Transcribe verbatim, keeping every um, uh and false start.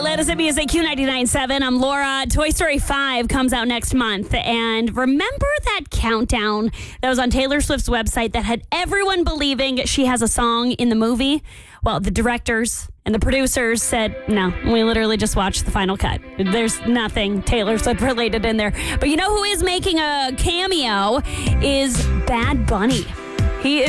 latest at Music Q ninety-nine point seven. I'm Laura. Toy Story five comes out next month. And remember that countdown that was on Taylor Swift's website that had everyone believing she has a song in the movie? Well, the directors and the producers said, no, we literally just watched the final cut. There's nothing Taylor Swift related in there. But you know who is making a cameo is Bad Bunny. He